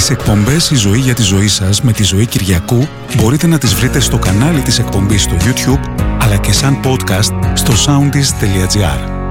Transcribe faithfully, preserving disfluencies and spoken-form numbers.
Τις εκπομπές «Η ζωή για τη ζωή σας» με τη Ζωή Κυριακού μπορείτε να τις βρείτε στο κανάλι της εκπομπής στο YouTube, αλλά και σαν podcast στο soundis τελεία gr.